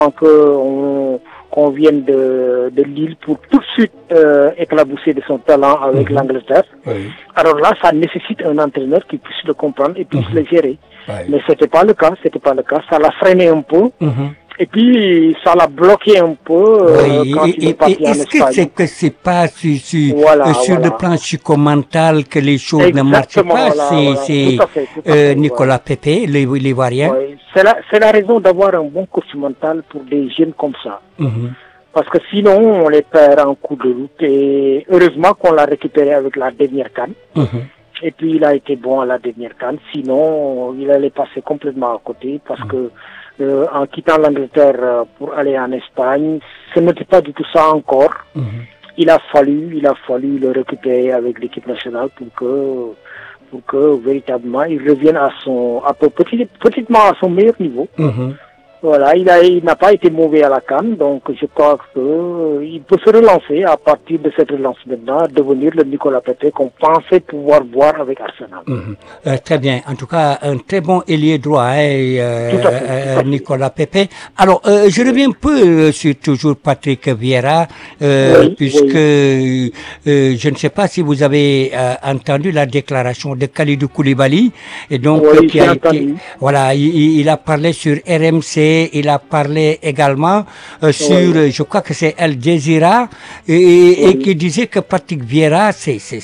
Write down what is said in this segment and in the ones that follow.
qu'on vienne de Lille pour tout de suite éclabousser de son talent avec l'Angleterre. Oui. Alors là, ça nécessite un entraîneur qui puisse le comprendre et puisse le gérer. Oui. Mais c'était pas le cas. Ça l'a freiné un peu. Et puis, ça l'a bloqué un peu quand il est parti en Est-ce Espagne. que c'est pas sur Voilà. le plan psychomental que les choses ne marchent pas? C'est Tout à fait, Nicolas Pepe, l'Ivoirien. Oui. C'est la raison d'avoir un bon coach mental pour des jeunes comme ça. Parce que sinon, on les perd en cours de route. Et heureusement qu'on l'a récupéré avec la dernière CAN. Et puis, il a été bon à la dernière CAN. Sinon, il allait passer complètement à côté parce que en quittant l'Angleterre pour aller en Espagne, ce n'était pas du tout ça encore. Il a fallu le récupérer avec l'équipe nationale pour que véritablement il revienne petitement à son meilleur niveau. Voilà, il n'a pas été mauvais à la CAN, donc je crois qu'il peut se relancer à partir de cette relance maintenant, devenir le Nicolas Pepe qu'on pensait pouvoir voir avec Arsenal. Très bien, en tout cas un très bon ailier droit, Tout à fait. Nicolas Pepe. Alors, je reviens un peu sur toujours Patrick Vieira, puisque je ne sais pas si vous avez entendu la déclaration de Kalidou Koulibaly, et donc qui a été, voilà, il a parlé sur RMC. Il a parlé également sur, je crois que c'est Al Jazeera, et qui disait que Patrick Vieira,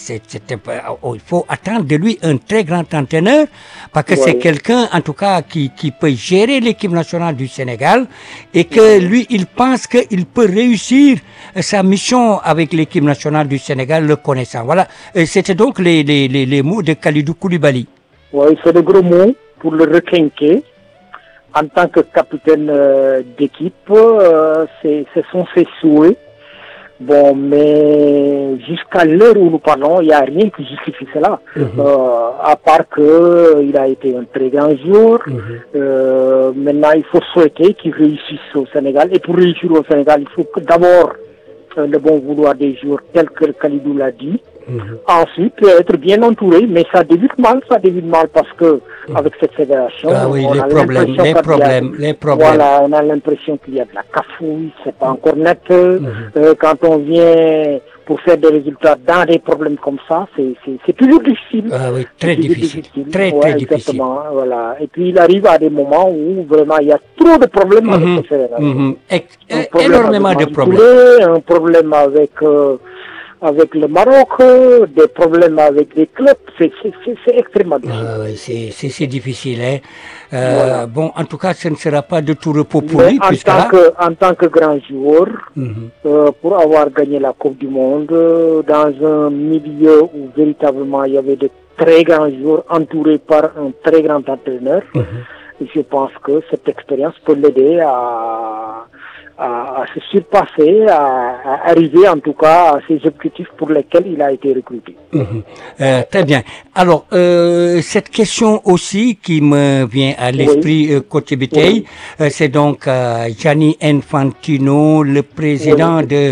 il faut attendre de lui un très grand entraîneur, parce que c'est quelqu'un, en tout cas, qui peut gérer l'équipe nationale du Sénégal, et que lui, il pense qu'il peut réussir sa mission avec l'équipe nationale du Sénégal, le connaissant. Voilà, c'était donc les mots de Kalidou Koulibaly. Oui, c'est de gros mots pour le requinquer. En tant que capitaine d'équipe, ce sont ses souhaits. Bon, mais jusqu'à l'heure où nous parlons, il n'y a rien qui justifie cela. À part qu'il a été un très grand joueur. Maintenant, il faut souhaiter qu'il réussisse au Sénégal. Et pour réussir au Sénégal, il faut d'abord le bon vouloir des joueurs tels que Kalidou l'a dit. Ensuite, être bien entouré, mais ça débute mal parce que avec cette fédération, on a les problèmes. Voilà, on a l'impression qu'il y a de la cafouille, c'est pas encore net. Quand on vient pour faire des résultats dans des problèmes comme ça, c'est toujours difficile. Oui, très difficile. Très difficile. Voilà. Et puis il arrive à des moments où vraiment il y a trop de problèmes avec cette fédération. Énormément de problèmes. Un problème avec le Maroc, des problèmes avec les clubs, c'est extrêmement difficile. C'est difficile, hein. Bon, en tout cas, ce ne sera pas de tout repos pour lui, en tant que grand joueur, pour avoir gagné la Coupe du Monde, dans un milieu où véritablement il y avait de très grands joueurs entourés par un très grand entraîneur, je pense que cette expérience peut l'aider à se surpasser, à arriver en tout cas à ses objectifs pour lesquels il a été recruté. Très bien. Alors, cette question aussi qui me vient à l'esprit, Coach Biteye, c'est donc Gianni Infantino, le président de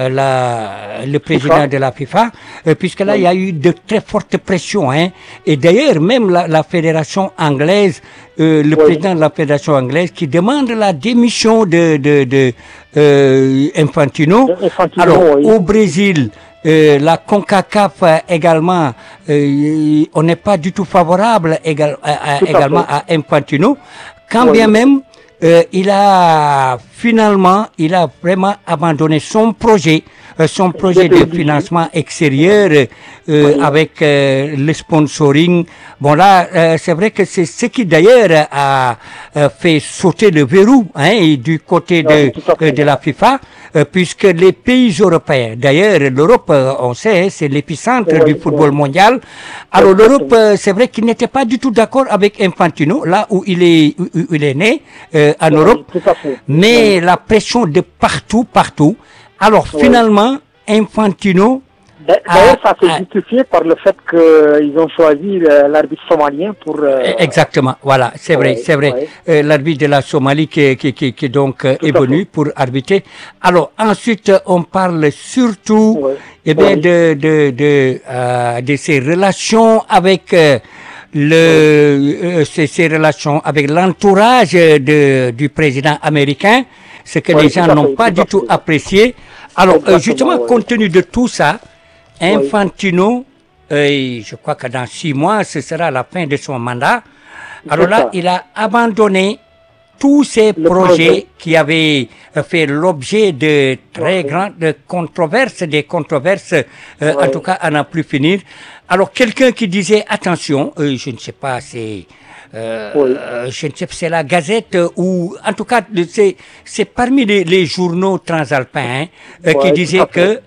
la FIFA, puisque là il y a eu de très fortes pressions, hein. Et d'ailleurs même la fédération anglaise, le président de la fédération anglaise qui demande la démission de Infantino. Alors, au Brésil, la CONCACAF également, on n'est pas du tout favorable également à Infantino, quand bien même il a vraiment abandonné son projet de financement extérieur avec le sponsoring. Bon là, c'est vrai que c'est ce qui d'ailleurs a fait sauter le verrou, hein, du côté de la FIFA, puisque les pays européens, d'ailleurs l'Europe, on sait, c'est l'épicentre du football mondial. Alors l'Europe, c'est vrai qu'il n'était pas du tout d'accord avec Infantino, là où il est né, en Europe, mais la pression de partout. Alors finalement, Infantino... D'ailleurs, ça s'est justifié par le fait qu'ils ont choisi l'arbitre somalien pour... Exactement, voilà, c'est vrai. L'arbitre de la Somalie qui donc est venu pour arbitrer. Alors ensuite, on parle surtout de ses relations avec... ses relations avec l'entourage du président américain, ce que les gens n'ont pas du tout apprécié. Alors, justement, compte tenu de tout ça, Infantino, je crois que dans 6 mois, ce sera la fin de son mandat. Alors là, il a abandonné tous ces projets qui avaient fait l'objet de très grandes controverses, en tout cas à n'en plus finir. Alors, quelqu'un qui disait, attention, je ne sais pas, je ne sais pas, c'est la Gazette ou, en tout cas, c'est parmi les journaux transalpins qui disaient que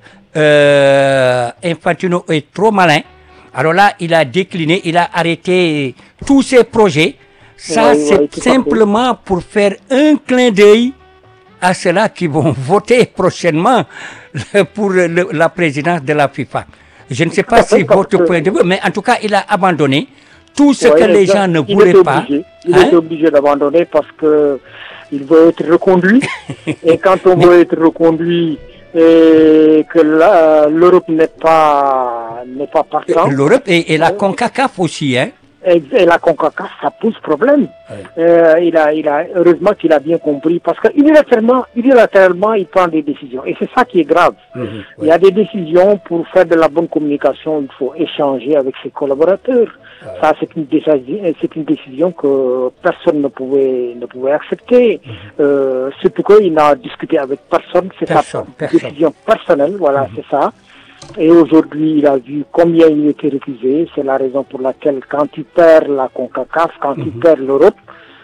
Infantino est trop malin. Alors là, il a décliné, il a arrêté tous ses projets. Ça, c'est simplement pour faire un clin d'œil à ceux-là qui vont voter prochainement pour la présidence de la FIFA. Je ne sais pas si votre point de vue, mais en tout cas, il a abandonné tout ce que les gens ne voulaient pas. Il était obligé d'abandonner parce que il veut être reconduit. Et quand on veut être reconduit et que l'Europe n'est pas partant. L'Europe et la CONCACAF aussi, hein. Et la CONCACAF, ça pose problème. Heureusement qu'il a bien compris, parce que unilatéralement, il prend des décisions. Et c'est ça qui est grave. Il y a des décisions, pour faire de la bonne communication, il faut échanger avec ses collaborateurs. Ça, c'est une décision que personne ne pouvait accepter. Surtout qu'il n'a discuté avec personne. C'est sa décision personnelle, voilà, c'est ça. Et aujourd'hui, il a vu combien il était refusé. C'est la raison pour laquelle, quand tu perds la CONCACAF, quand tu perds l'Europe,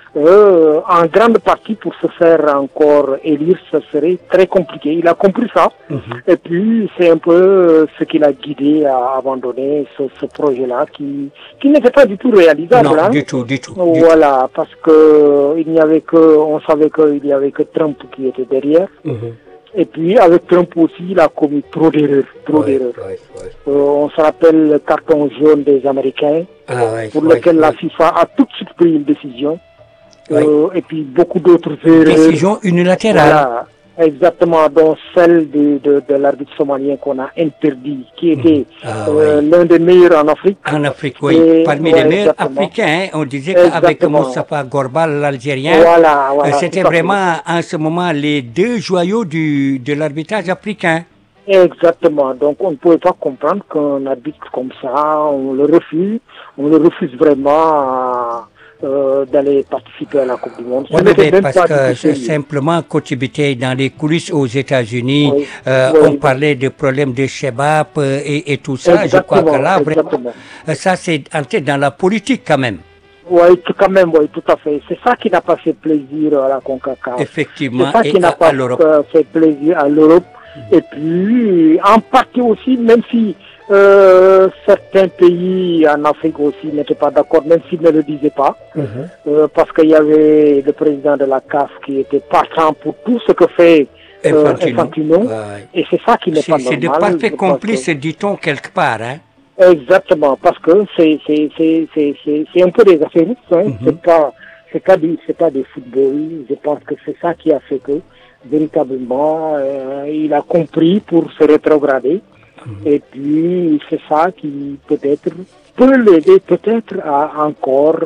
en grande partie, pour se faire encore élire, ce serait très compliqué. Il a compris ça. Et puis, c'est un peu ce qui l'a guidé à abandonner ce projet-là, qui n'était pas du tout réalisable. Non, hein. Du tout. Voilà, parce que on savait qu'il n'y avait que Trump qui était derrière. Et puis, avec Trump aussi, il a commis trop d'erreurs. On se rappelle le carton jaune des Américains, pour lequel la FIFA a tout de suite pris une décision. Et puis, beaucoup d'autres erreurs. Décision unilatérale. Voilà, exactement, dont celle de l'arbitre somalien qu'on a interdit, qui était l'un des meilleurs en Afrique. En Afrique, oui. Parmi les meilleurs africains, on disait qu'avec Moustapha Gorbal, l'Algérien, c'était vraiment en ce moment les 2 joyaux de l'arbitrage africain. Exactement. Donc, on ne pouvait pas comprendre qu'un arbitre comme ça, on le refuse vraiment d'aller participer à la Coupe du Monde. Parce que simplement, quand tu étais dans les coulisses aux États-Unis, on parlait de problèmes de Shebab et tout ça. Je crois que là, vraiment, ça c'est entré dans la politique quand même. Oui, quand même, tout à fait. C'est ça qui n'a pas fait plaisir à la CONCACAF. Effectivement, c'est ça qui n'a pas fait plaisir à l'Europe. Et puis, en partie aussi, même si certains pays en Afrique aussi n'étaient pas d'accord, même s'ils ne le disaient pas, parce qu'il y avait le président de la CAF qui était partant pour tout ce que fait Infantino. Et c'est ça qui n'est pas normal. C'est de parfaits complices, dit-on quelque part, hein. Exactement, parce que c'est un peu des affairistes, hein. C'est pas des football. Je pense que c'est ça qui a fait que véritablement il a compris pour se rétrograder. Et puis c'est ça qui peut-être peut l'aider à encore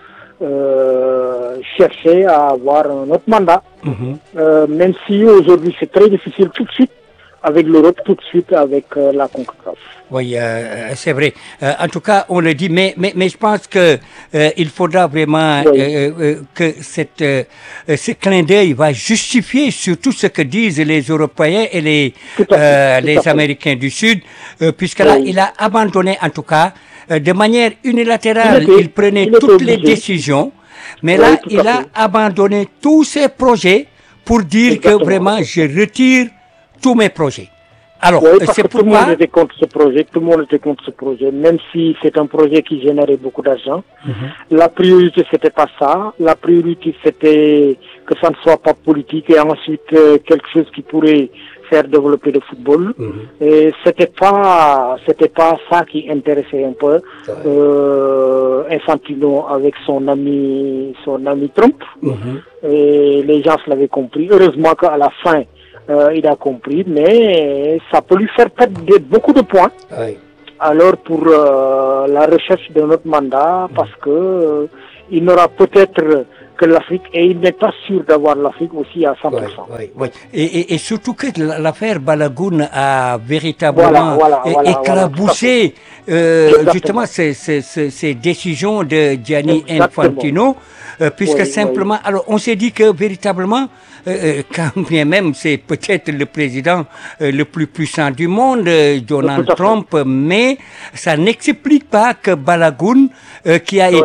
chercher à avoir un autre mandat. Même si aujourd'hui c'est très difficile tout de suite avec l'Europe, tout de suite avec la CONCACAF. Oui, c'est vrai. En tout cas, on le dit, mais je pense que il faudra vraiment que ce clin d'œil va justifier surtout ce que disent les Européens et les Américains du Sud, puisque là, il a abandonné, en tout cas, de manière unilatérale, il prenait toutes les décisions, mais là, il a abandonné tous ses projets pour dire que vraiment, je retire tous mes projets. Alors, c'est pourquoi... Tout le monde était contre ce projet, même si c'est un projet qui générait beaucoup d'argent. La priorité, c'était pas ça. La priorité, c'était que ça ne soit pas politique et ensuite quelque chose qui pourrait faire développer le football. Et c'était pas ça qui intéressait un peu Infantino avec son ami Trump. Et les gens l'avaient compris. Heureusement qu'à la fin, il a compris, mais ça peut lui faire perdre beaucoup de points. Alors pour la recherche de notre mandat, parce que il n'aura peut-être que l'Afrique, et il n'est pas sûr d'avoir l'Afrique aussi à 100%. Oui. Et surtout que l'affaire Balagoun a véritablement éclaboussé justement ces décisions de Gianni Infantino, puisque simplement, alors on s'est dit que véritablement, quand bien même c'est peut-être le président le plus puissant du monde, Donald Trump, mais ça n'explique pas que Balagoun, qui a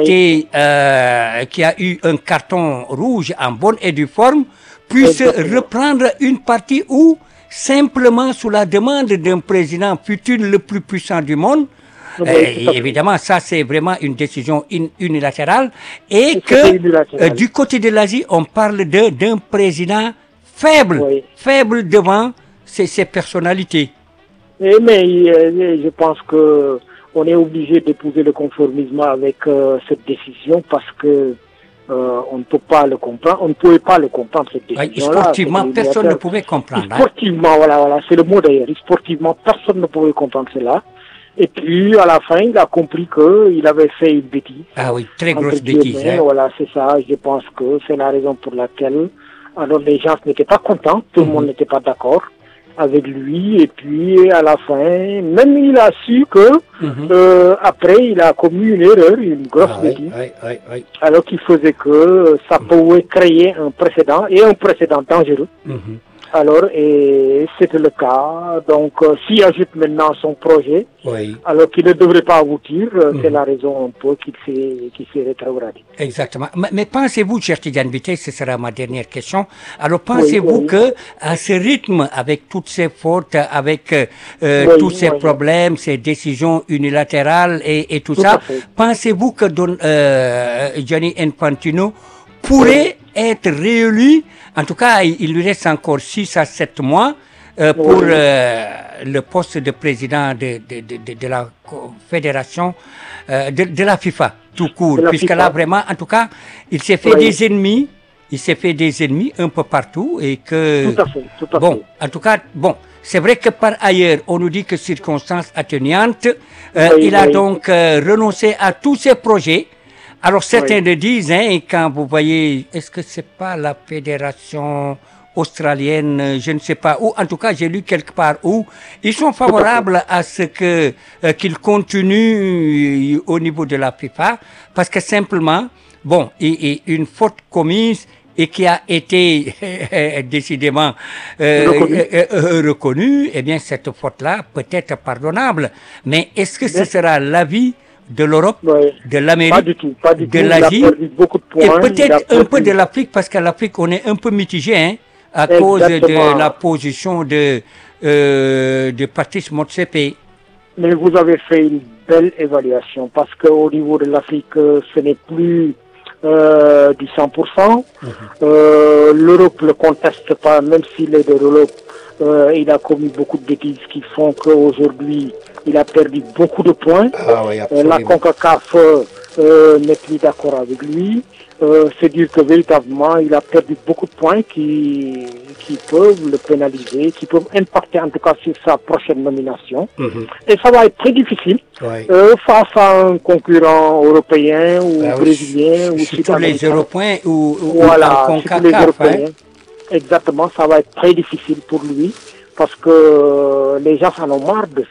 eu un carton rouge en bonne et due forme, puisse reprendre une partie où, simplement sous la demande d'un président futur le plus puissant du monde, évidemment, ça c'est vraiment une décision unilatérale, et que du côté de l'Asie, on parle d'un président faible devant ces personnalités. Mais je pense que on est obligé d'épouser le conformisme avec cette décision parce que on ne peut pas le comprendre, on ne pouvait pas le comprendre cette décision-là. Sportivement, personne ne pouvait comprendre. Sportivement, voilà, c'est le mot d'ailleurs. Sportivement, personne ne pouvait comprendre cela. Et puis, à la fin, il a compris qu'il avait fait une bêtise. Ah oui, très grosse bêtise. Voilà, c'est ça. Je pense que c'est la raison pour laquelle alors les gens n'étaient pas contents, tout le monde n'était pas d'accord avec lui. Et puis, à la fin, même il a su que après, il a commis une erreur, une grosse bêtise. Alors qu'il faisait que ça pouvait créer un précédent, et un précédent dangereux. Alors, et c'était le cas. Donc, s'il ajoute maintenant son projet, alors qu'il ne devrait pas aboutir, c'est la raison un peu qu'il s'est rétrogradé. Exactement. Mais pensez-vous, cher Tidiane Bitèye, ce sera ma dernière question. Alors, pensez-vous que à ce rythme, avec toutes ces fautes, avec tous ces problèmes, ces décisions unilatérales et tout ça, pensez-vous que Gianni Infantino pourrait être réélu? En tout cas, il lui reste encore 6 à 7 mois pour le poste de président de la fédération, de la FIFA, tout court. Puisque là, vraiment, en tout cas, il s'est fait des ennemis. Il s'est fait des ennemis un peu partout et que... Tout à fait. En tout cas, c'est vrai que par ailleurs, on nous dit que circonstances atténuantes, il a donc renoncé à tous ses projets. Alors certains le disent, quand vous voyez, est-ce que c'est pas la fédération australienne, je ne sais pas où, en tout cas j'ai lu quelque part où, ils sont favorables à ce qu'il continue au niveau de la FIFA, parce que simplement, une faute commise et qui a été décidément reconnue, eh bien cette faute-là peut être pardonnable. Mais est-ce que ce sera l'avis de l'Europe, de l'Amérique, de l'Asie, et peut-être un peu de l'Afrique, parce qu'à l'Afrique, on est un peu mitigé à cause de la position de Patrice Motsepe. Mais vous avez fait une belle évaluation, parce qu'au niveau de l'Afrique, ce n'est plus du 100%. L'Europe ne le conteste pas, même s'il est de l'Europe. Il a commis beaucoup de bêtises qui font qu'aujourd'hui, il a perdu beaucoup de points. La CONCACAF n'est plus d'accord avec lui. C'est dire que véritablement, il a perdu beaucoup de points qui peuvent le pénaliser, qui peuvent impacter en tout cas sur sa prochaine nomination. Et ça va être très difficile face à un concurrent européen ou brésilien ou surtout les Européens ou la CONCACAF. Exactement, ça va être très difficile pour lui parce que les gens en ont marre de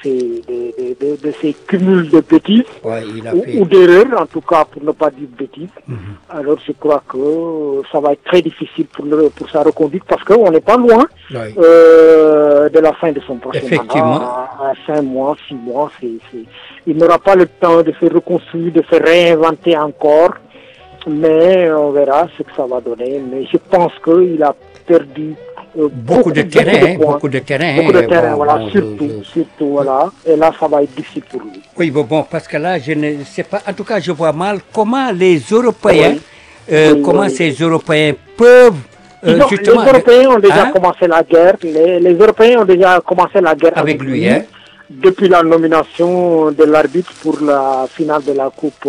ces cumuls de bêtises ou d'erreurs, en tout cas pour ne pas dire bêtises. Alors je crois que ça va être très difficile pour sa reconduite parce qu'on n'est pas loin de la fin de son prochain mandat. À 5 mois, 6 mois, il n'aura pas le temps de se reconstruire, de se réinventer encore. Mais on verra ce que ça va donner. Mais je pense qu'il a perdu beaucoup de terrain, voilà, surtout, voilà. Et là, ça va être difficile pour lui. Oui, parce que là, je ne sais pas. En tout cas, je vois mal comment les Européens, ces Européens peuvent. Les Européens ont déjà commencé la guerre. Les Européens ont déjà commencé la guerre avec lui. Depuis la nomination de l'arbitre pour la finale de la Coupe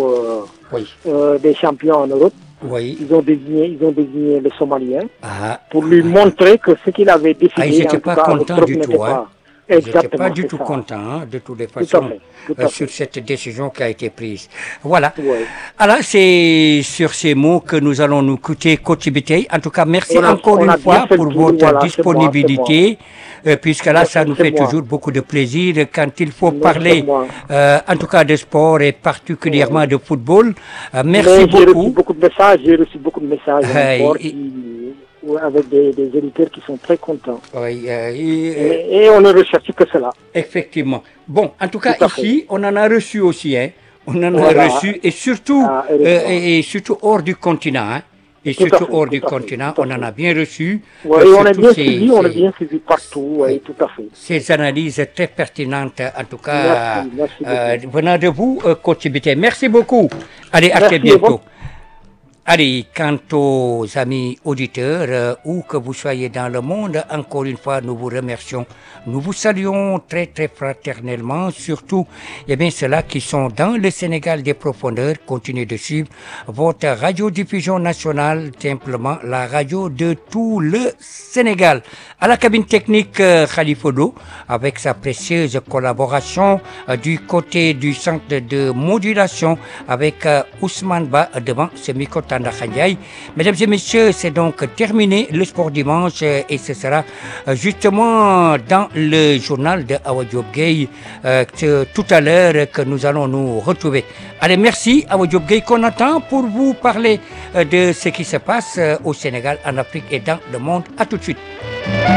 des champions en Europe. Ils ont désigné le Somalien pour lui montrer que ce qu'il avait décidé, ils n'étaient pas contents du tout. Vous n'étiez Exactement, pas du c'est tout ça. content, hein, de toutes les Tout à façons, fait, tout à sur fait. cette décision qui a été prise. Voilà. Ouais. Alors, c'est sur ces mots que nous allons nous quitter, Coach Biteye. En tout cas, merci On a encore bien une fois fait le pour tour, votre voilà, c'est moi, disponibilité, puisque là, ça nous c'est fait moi. toujours beaucoup de plaisir quand il faut Mais parler, c'est moi. en tout cas de sport et particulièrement de football. Merci Mais j'ai reçu beaucoup. beaucoup de messages Hey, encore avec des éditeurs qui sont très contents. Oui, Et on ne recherche que cela. effectivement. Bon, en tout cas, Tout à ici, on en a reçu aussi, hein. On en a Voilà. reçu, et surtout, et surtout hors du continent, hein. Et Tout à surtout fait, hors tout du à fait, continent, tout à on en fait. a bien reçu. Ouais, et on est surtout bien ces- suivi, on est ces- bien suivi partout, Oui. tout à fait. Ces analyses très pertinentes, en tout cas, Merci beaucoup. venant de vous, Coach Biteye. Merci beaucoup. Allez, à très Merci, bientôt. Allez, quant aux amis auditeurs, où que vous soyez dans le monde, encore une fois, nous vous remercions. Nous vous saluons très, très fraternellement, surtout, eh bien, ceux-là qui sont dans le Sénégal des profondeurs. Continuez de suivre votre radiodiffusion nationale, simplement la radio de tout le Sénégal. À la cabine technique, Khalifodo, avec sa précieuse collaboration du côté du centre de modulation avec Ousmane Ba devant ce micro Tanda Khandiaï. Mesdames et messieurs, c'est donc terminé le sport dimanche et ce sera justement dans le journal de Awa Diop Gueye tout à l'heure que nous allons nous retrouver. Allez, merci Awa Diop Gueye qu'on attend pour vous parler de ce qui se passe au Sénégal, en Afrique et dans le monde. À tout de suite.